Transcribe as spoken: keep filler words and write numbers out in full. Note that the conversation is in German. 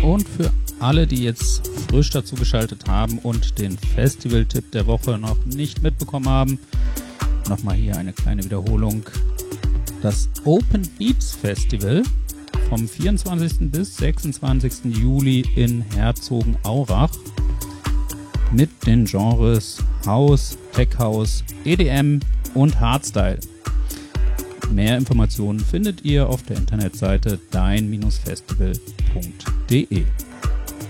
Und für alle, die jetzt frisch dazu geschaltet haben und den Festival-Tipp der Woche noch nicht mitbekommen haben, nochmal hier eine kleine Wiederholung. Das Open Beeps Festival vom vierundzwanzigsten bis sechsundzwanzigsten Juli in Herzogenaurach mit den Genres House, Tech House, E D M und Hardstyle. Mehr Informationen findet ihr auf der Internetseite dein Bindestrich festival punkt de.